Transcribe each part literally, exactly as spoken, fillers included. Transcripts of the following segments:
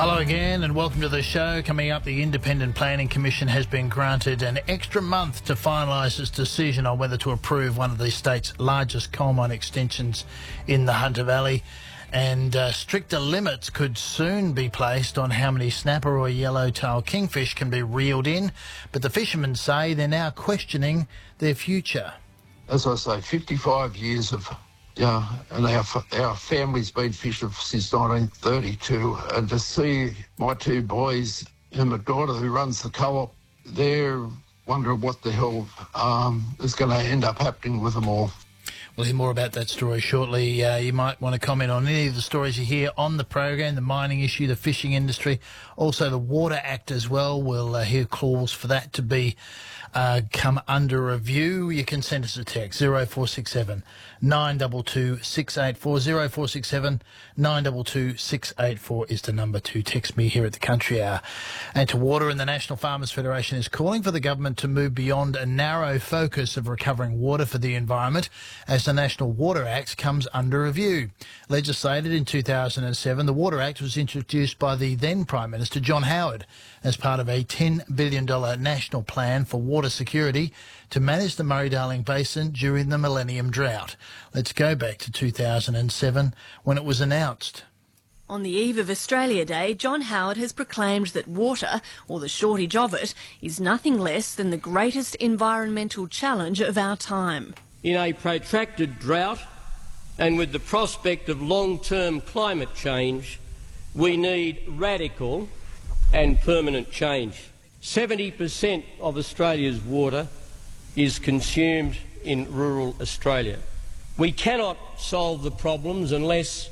Hello again and welcome to the show. Coming up, the Independent Planning Commission has been granted an extra month to finalise its decision on whether to approve one of the state's largest coal mine extensions in the Hunter Valley. And uh, stricter limits could soon be placed on how many snapper or yellowtail kingfish can be reeled in. But the fishermen say they're now questioning their future. As I say, fifty-five years of... Yeah, and our our family's been fishing since nineteen thirty-two, and to see my two boys and my daughter who runs the co-op, they're wondering what the hell um, is going to end up happening with them all. We'll hear more about that story shortly. Uh, you might want to comment on any of the stories you hear on the program, the mining issue, the fishing industry, also the Water Act as well. We'll uh, hear calls for that to be uh, come under review. You can send us a text, zero four six seven nine two two six eight four, zero four six seven nine two two six eight four is the number to text me here at the Country Hour. And to Water, and the National Farmers Federation is calling for the government to move beyond a narrow focus of recovering water for the environment as the National Water Act comes under review. Legislated in two thousand seven, the Water Act was introduced by the then Prime Minister John Howard as part of a ten billion dollars national plan for water security to manage the Murray-Darling Basin during the Millennium Drought. Let's go back to two thousand seven when it was announced. On the eve of Australia Day, John Howard has proclaimed that water, or the shortage of it, is nothing less than the greatest environmental challenge of our time. In a protracted drought and with the prospect of long-term climate change, we need radical and permanent change. seventy percent of Australia's water is consumed in rural Australia. We cannot solve the problems unless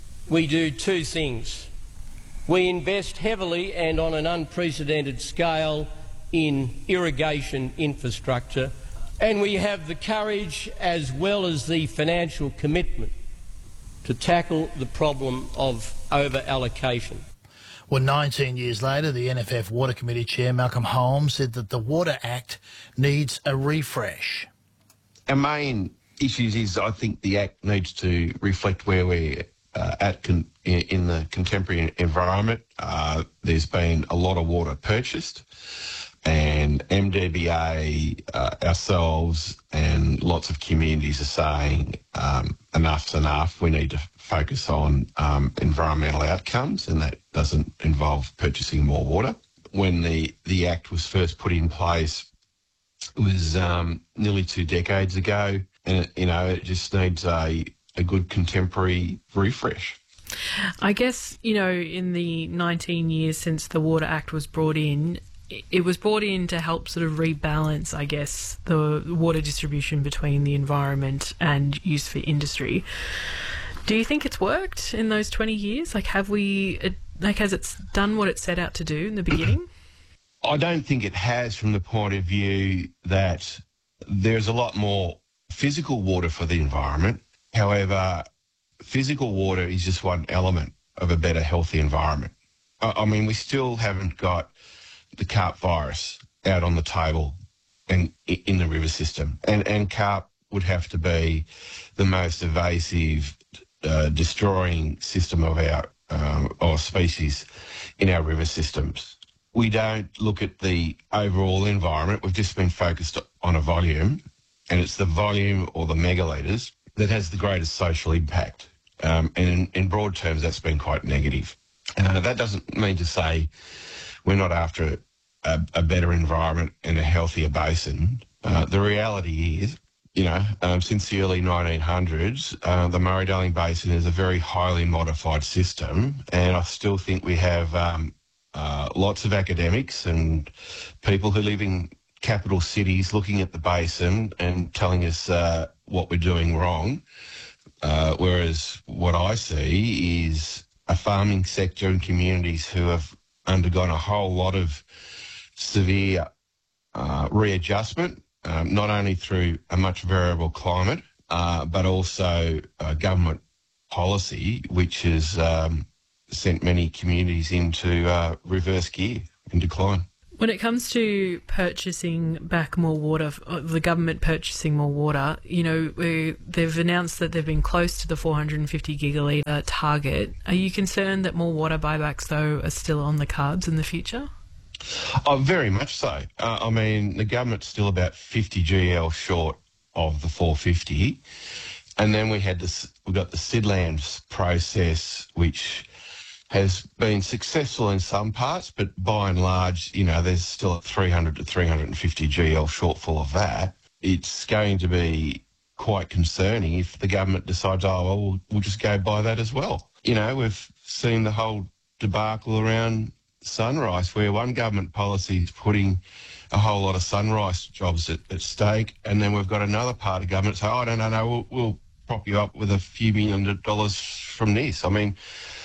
we do two things. We invest heavily and on an unprecedented scale in irrigation infrastructure, and we have the courage as well as the financial commitment to tackle the problem of over-allocation. Well, nineteen years later, the N F F Water Committee Chair Malcolm Holmes said that the Water Act needs a refresh. Our main issues is I think the Act needs to reflect where we're uh, at con in the contemporary environment. Uh, there's been a lot of water purchased, and M D B A, uh, ourselves and lots of communities are saying um, enough's enough. We need to focus on um, environmental outcomes, and that doesn't involve purchasing more water. When the, the Act was first put in place, it was um, nearly two decades ago, and it, you know, it just needs a, a good contemporary refresh. I guess, you know, in the nineteen years since the Water Act was brought in, it was brought in to help sort of rebalance, I guess, the water distribution between the environment and use for industry. Do you think it's worked in those twenty years? Like, have we, like, has it done what it set out to do in the beginning? I don't think it has, from the point of view that there's a lot more physical water for the environment. However, physical water is just one element of a better, healthy environment. I, I mean, we still haven't got the carp virus out on the table and in the river system. And, and carp would have to be the most evasive, uh, destroying system of our um, or species in our river systems. We don't look at the overall environment. We've just been focused on a volume, and it's the volume or the megalitres that has the greatest social impact. Um, and in, in broad terms, that's been quite negative. Uh, that doesn't mean to say we're not after a, a better environment and a healthier basin. Uh, the reality is, you know, um, since the early nineteen hundreds, uh, the Murray-Darling Basin is a very highly modified system, and I still think we have um, uh, lots of academics and people who live in capital cities looking at the basin and telling us uh, what we're doing wrong, uh, whereas what I see is a farming sector and communities who have undergone a whole lot of severe uh, readjustment, um, not only through a much variable climate, uh, but also uh, government policy, which has um, sent many communities into uh, reverse gear, in decline. When it comes to purchasing back more water, the government purchasing more water, you know, we, they've announced that they've been close to the four hundred fifty gigalitre target. Are you concerned that more water buybacks, though, are still on the cards in the future? Oh, very much so. Uh, I mean, the government's still about fifty G L short of the four fifty. And then we had this, we got the Sidlands process, which has been successful in some parts, but by and large, you know, there's still a three hundred to three hundred fifty G L shortfall of that. It's going to be quite concerning if the government decides, oh, well, we'll, we'll just go by that as well. You know, we've seen the whole debacle around Sunrise, where one government policy is putting a whole lot of Sunrise jobs at, at stake, and then we've got another part of government say, oh, no, no, no, we'll, we'll prop you up with a few million dollars from this. I mean,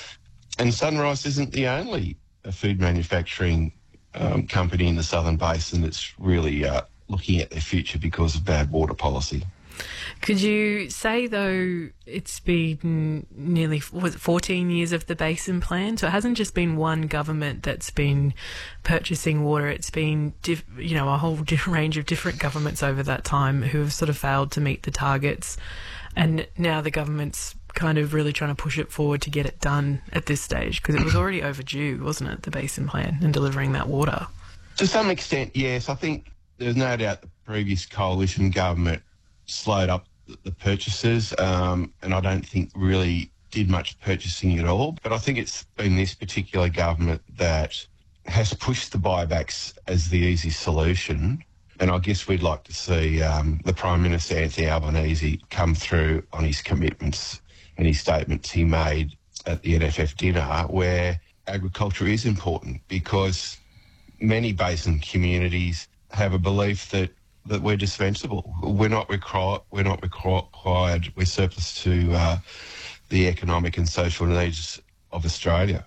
and Sunrise isn't the only food manufacturing um, company in the Southern Basin that's really uh, looking at their future because of bad water policy. Could you say, though, it's been nearly was it fourteen years of the Basin Plan? So it hasn't just been one government that's been purchasing water. It's been, diff, you know, a whole range of different governments over that time who have sort of failed to meet the targets. And now the government's kind of really trying to push it forward to get it done at this stage, because it was already overdue, wasn't it, the Basin Plan and delivering that water? To some extent, yes. I think there's no doubt the previous coalition government slowed up the purchases, um, and I don't think really did much purchasing at all. But I think it's been this particular government that has pushed the buybacks as the easy solution. And I guess we'd like to see um, the Prime Minister, Anthony Albanese, come through on his commitments and his statements he made at the N F F dinner, where agriculture is important, because many basin communities have a belief that, that we're dispensable. We're not, requir- we're not required, we're surplus to uh, the economic and social needs of Australia.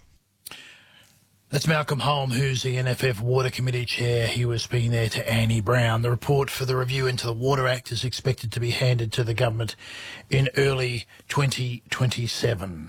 That's Malcolm Holm, who's the N F F Water Committee Chair. He was speaking there to Annie Brown. The report for the review into the Water Act is expected to be handed to the government in early twenty twenty-seven.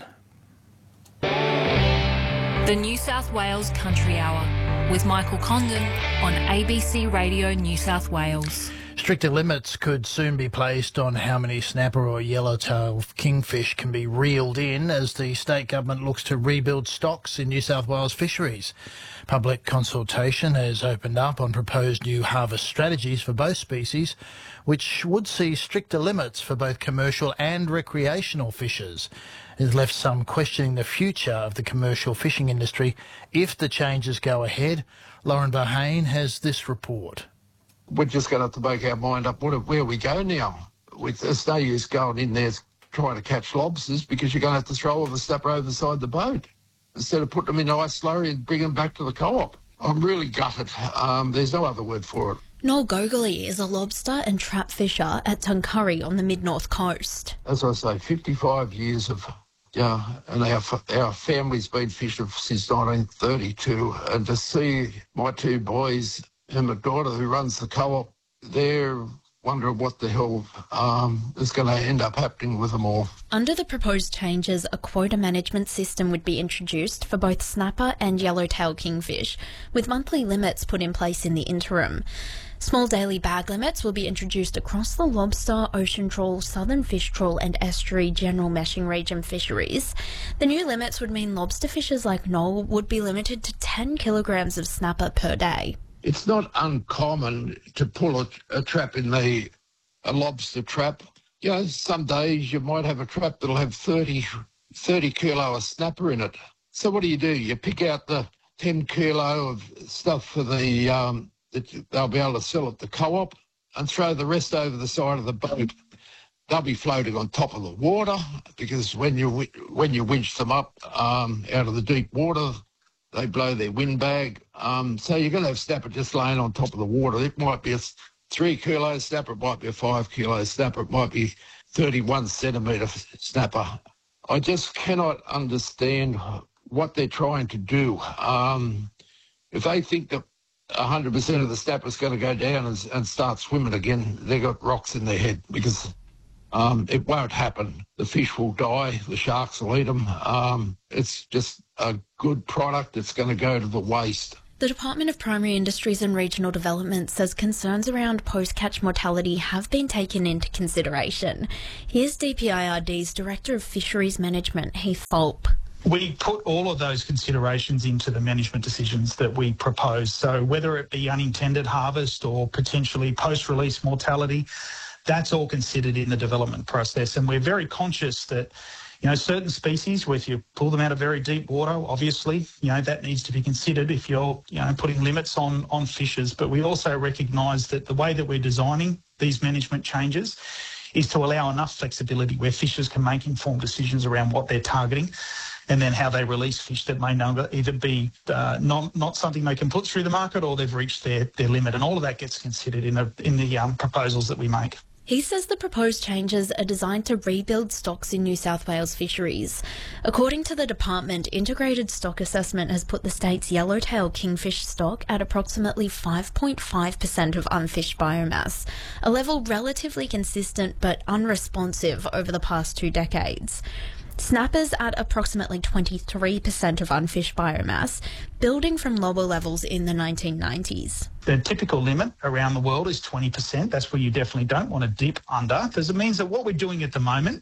The New South Wales Country Hour with Michael Condon on A B C Radio New South Wales. Stricter limits could soon be placed on how many snapper or yellowtail kingfish can be reeled in as the state government looks to rebuild stocks in New South Wales fisheries. Public consultation has opened up on proposed new harvest strategies for both species, which would see stricter limits for both commercial and recreational fishers. It has left some questioning the future of the commercial fishing industry if the changes go ahead. Lauren Bahane has this report. We're just going to have to make our mind up what, where we go now. With, there's no use going in there trying to catch lobsters, because you're going to have to throw all the snapper over the side of the boat instead of putting them in an ice slurry and bring them back to the co-op. I'm really gutted. Um, there's no other word for it. Noel Gogoley is a lobster and trap fisher at Tuncurry on the mid-north coast. As I say, fifty-five years of, yeah, and our, our family's been fishing since nineteen thirty-two, and to see my two boys and my daughter, who runs the co-op, they're wondering what the hell um, is going to end up happening with them all. Under the proposed changes, a quota management system would be introduced for both snapper and yellowtail kingfish, with monthly limits put in place in the interim. Small daily bag limits will be introduced across the lobster, ocean trawl, southern fish trawl and estuary general meshing region fisheries. The new limits would mean lobster fishers like Noel would be limited to ten kilograms of snapper per day. It's not uncommon to pull a, a trap in the a lobster trap. You know, some days you might have a trap that'll have thirty, thirty kilo of snapper in it. So what do you do? You pick out the ten kilo of stuff for the um, that they'll be able to sell at the co-op and throw the rest over the side of the boat. They'll be floating on top of the water, because when you when you winch them up um, out of the deep water, they blow their windbag. Um, so you're going to have snapper just laying on top of the water. It might be a three kilo snapper, it might be a five kilo snapper, it might be thirty-one centimetre snapper. I just cannot understand what they're trying to do. Um, if they think that one hundred percent of the snapper's going to go down and, and start swimming again, they've got rocks in their head, because um, it won't happen. The fish will die, the sharks will eat them. Um, it's just a good product that's going to go to the waste. The Department of Primary Industries and Regional Development says concerns around post-catch mortality have been taken into consideration. Here's D P I R D's Director of Fisheries Management, Heath Fulp. We put all of those considerations into the management decisions that we propose. So whether it be unintended harvest or potentially post-release mortality, that's all considered in the development process. And we're very conscious that, you know, certain species, where if you pull them out of very deep water, obviously, you know, that needs to be considered if you're, you know, putting limits on, on fishes. But we also recognise that the way that we're designing these management changes is to allow enough flexibility where fishers can make informed decisions around what they're targeting and then how they release fish that may no, either be uh, not, not something they can put through the market or they've reached their, their limit. And all of that gets considered in the, in the um, proposals that we make. He says the proposed changes are designed to rebuild stocks in New South Wales fisheries. According to the department, integrated stock assessment has put the state's yellowtail kingfish stock at approximately five point five percent of unfished biomass, a level relatively consistent but unresponsive over the past two decades. Snappers at approximately twenty-three percent of unfished biomass, building from lower levels in the nineteen nineties. The typical limit around the world is twenty percent. That's where you definitely don't want to dip under, because it means that what we're doing at the moment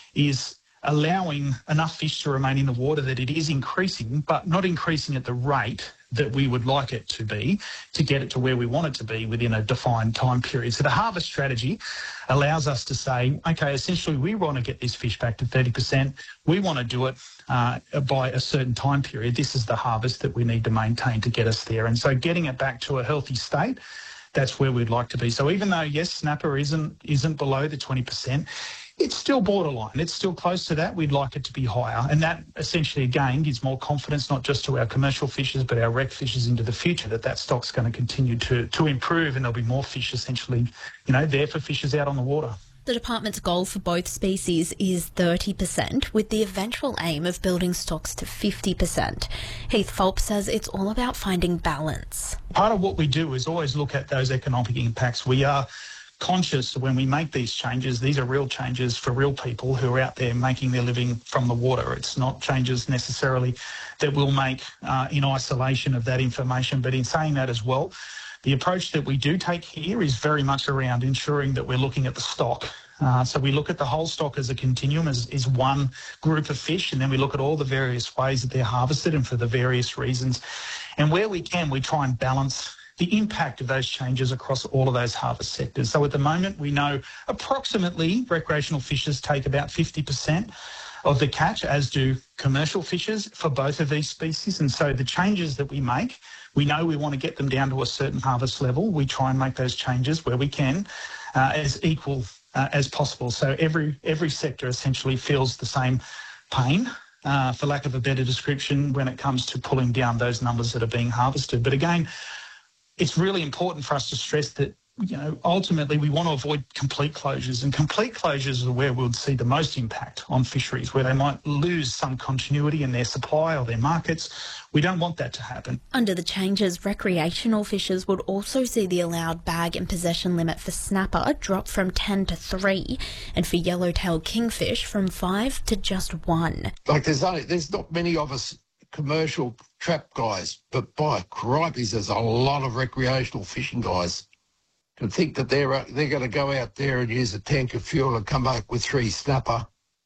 is allowing enough fish to remain in the water that it is increasing, but not increasing at the rate that we would like it to be to get it to where we want it to be within a defined time period. So the harvest strategy allows us to say, okay, essentially we want to get this fish back to thirty percent. We want to do it uh, by a certain time period. This is the harvest that we need to maintain to get us there. And so getting it back to a healthy state, that's where we'd like to be. So even though, yes, snapper isn't isn't below the twenty percent, it's still borderline. It's still close to that. We'd like it to be higher. And that essentially, again, gives more confidence, not just to our commercial fishers, but our rec fishers into the future, that that stock's going to continue to, to improve and there'll be more fish essentially, you know, there for fishers out on the water. The department's goal for both species is thirty percent, with the eventual aim of building stocks to fifty percent. Heath Fulp says it's all about finding balance. Part of what we do is always look at those economic impacts. We are conscious when we make these changes, these are real changes for real people who are out there making their living from the water. It's not changes necessarily that we'll make uh, in isolation of that information. But in saying that as well, the approach that we do take here is very much around ensuring that we're looking at the stock. Uh, so we look at the whole stock as a continuum, as is one group of fish, and then we look at all the various ways that they're harvested and for the various reasons. And where we can, we try and balance the impact of those changes across all of those harvest sectors. So at the moment, we know approximately recreational fishers take about fifty percent of the catch, as do commercial fishers for both of these species. And so the changes that we make, we know we want to get them down to a certain harvest level. We try and make those changes where we can uh, as equal uh, as possible. So every every sector essentially feels the same pain, uh, for lack of a better description, when it comes to pulling down those numbers that are being harvested. But again, it's really important for us to stress that, you know, ultimately we want to avoid complete closures, and complete closures are where we'll see the most impact on fisheries, where they might lose some continuity in their supply or their markets. We don't want that to happen. Under the changes, recreational fishers would also see the allowed bag and possession limit for snapper drop from ten to three, and for yellowtail kingfish from five to just one. Like there's only, there's not many of us commercial trap guys, but by cripes, there's a lot of recreational fishing guys. To think that they're uh, they're going to go out there and use a tank of fuel and come back with three snapper,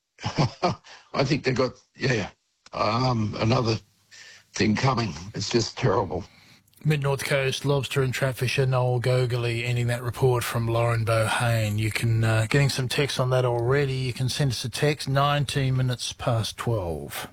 I think they've got, yeah, um, another thing coming. It's just terrible. Mid-North Coast lobster and trap fisher Noel Gogerly ending that report from Lauren Bohane. You can, uh, getting some text on that already. You can send us a text, nineteen minutes past twelve.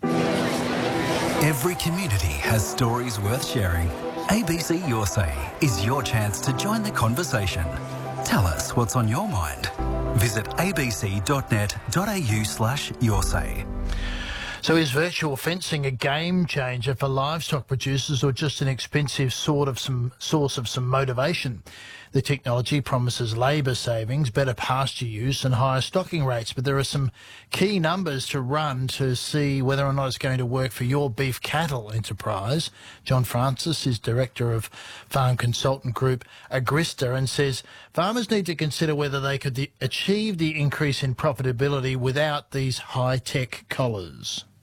Every community has stories worth sharing. A B C Your Say is your chance to join the conversation. Tell us what's on your mind. Visit abc.net.au slash your say. So is virtual fencing a game changer for livestock producers, or just an expensive sort of some source of some motivation? The technology promises labour savings, better pasture use and higher stocking rates, but there are some key numbers to run to see whether or not it's going to work for your beef cattle enterprise. John Francis is Director of Farm Consultant Group Agrista and says farmers need to consider whether they could achieve the increase in profitability without these high-tech collars.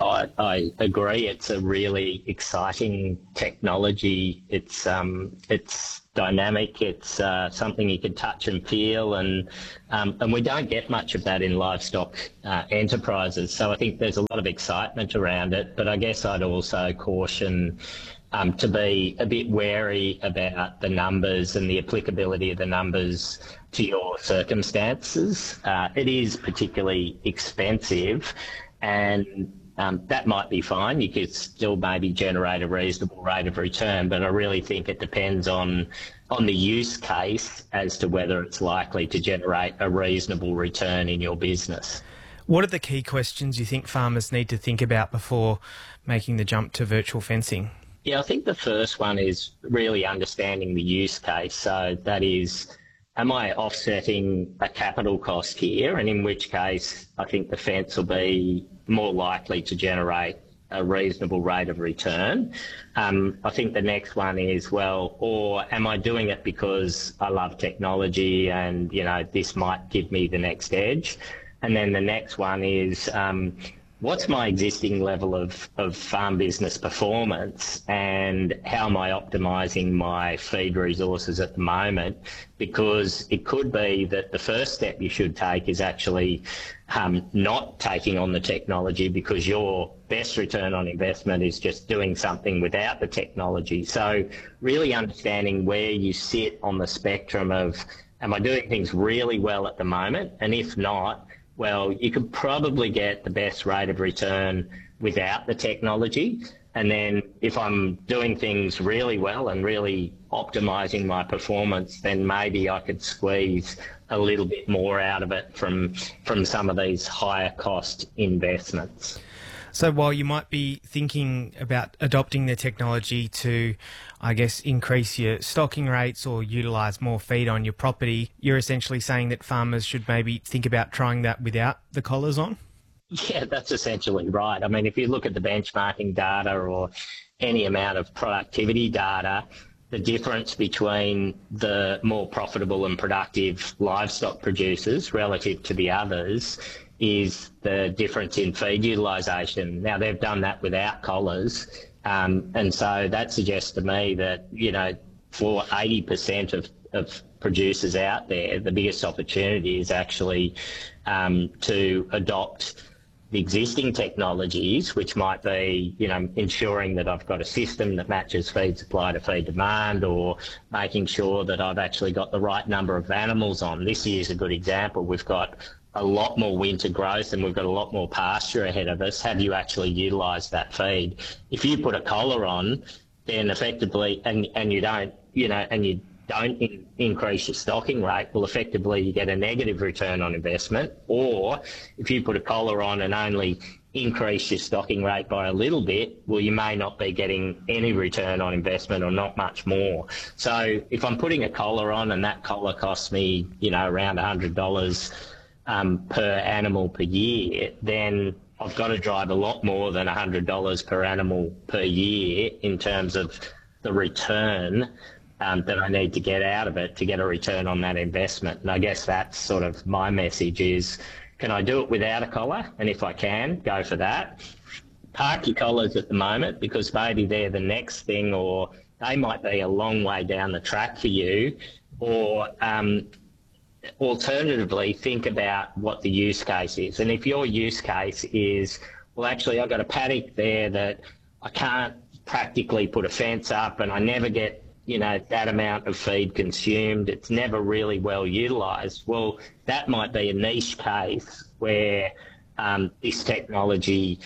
I, I agree. It's a really exciting technology. It's um, it's dynamic. It's uh, something you can touch and feel, and um, and we don't get much of that in livestock uh, enterprises. So I think there's a lot of excitement around it. But I guess I'd also caution um, to be a bit wary about the numbers and the applicability of the numbers to your circumstances. Uh, it is particularly expensive, and Um, that might be fine. You could still maybe generate a reasonable rate of return, but I really think it depends on on the use case as to whether it's likely to generate a reasonable return in your business. What are the key questions you think farmers need to think about before making the jump to virtual fencing? Yeah, I think the first one is really understanding the use case. So that is, am I offsetting a capital cost here? And in which case, I think the fence will be more likely to generate a reasonable rate of return. Um, I think the next one is, well, or am I doing it because I love technology and, you know, this might give me the next edge? And then the next one is, um, what's my existing level of, of farm business performance and how am I optimising my feed resources at the moment? Because it could be that the first step you should take is actually um, not taking on the technology, because your best return on investment is just doing something without the technology. So really understanding where you sit on the spectrum of, am I doing things really well at the moment? And if not, well, you could probably get the best rate of return without the technology. And then if I'm doing things really well and really optimising my performance, then maybe I could squeeze a little bit more out of it from, from some of these higher cost investments. So while you might be thinking about adopting the technology to, I guess, increase your stocking rates or utilise more feed on your property, you're essentially saying that farmers should maybe think about trying that without the collars on? Yeah, that's essentially right. I mean, if you look at the benchmarking data or any amount of productivity data, the difference between the more profitable and productive livestock producers relative to the others is the difference in feed utilisation. Now, they've done that without collars, um, and so that suggests to me that, you know, for eighty percent of, of producers out there, the biggest opportunity is actually um, to adopt the existing technologies, which might be, you know, ensuring that I've got a system that matches feed supply to feed demand, or making sure that I've actually got the right number of animals on. This year's a good example. We've got a lot more winter growth and we've got a lot more pasture ahead of us. Have you actually utilised that feed? If you put a collar on, then effectively, and, and you don't, you know, and you don't in, increase your stocking rate, well, effectively you get a negative return on investment. Or if you put a collar on and only increase your stocking rate by a little bit, well, you may not be getting any return on investment or not much more. So if I'm putting a collar on and that collar costs me, you know, around one hundred dollars um, per animal per year, then I've got to drive a lot more than one hundred dollars per animal per year in terms of the return Um, that I need to get out of it to get a return on that investment. And I guess that's sort of my message is, can I do it without a collar? And if I can, go for that. Park your collars at the moment, because maybe they're the next thing, or they might be a long way down the track for you. Or um, alternatively, think about what the use case is. And if your use case is, well, actually, I've got a paddock there that I can't practically put a fence up and I never get, you know, that amount of feed consumed, it's never really well utilised. Well, that might be a niche case where um, this technology